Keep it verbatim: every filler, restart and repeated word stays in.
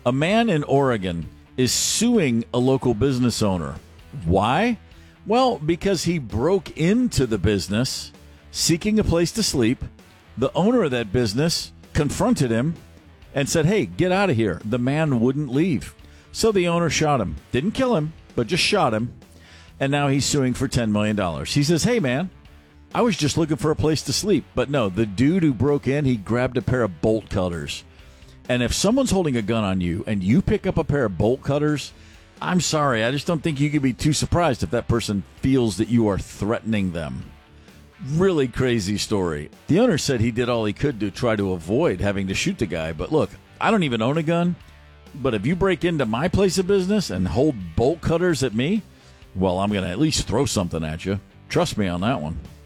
A man in Oregon is suing a local business owner. Why? Well, because he broke into the business seeking a place to sleep. The owner of that business confronted him and said, hey, get out of here. The man wouldn't leave. So the owner shot him. Didn't kill him, but just shot him. And now he's suing for ten million dollars. He says, hey, man, I was just looking for a place to sleep. But no, the dude who broke in, he grabbed a pair of bolt cutters. And if someone's holding a gun on you and you pick up a pair of bolt cutters, I'm sorry, I just don't think you could be too surprised if that person feels that you are threatening them. Really crazy story. The owner said he did all he could to try to avoid having to shoot the guy. But look, I don't even own a gun. But if you break into my place of business and hold bolt cutters at me, well, I'm going to at least throw something at you. Trust me on that one.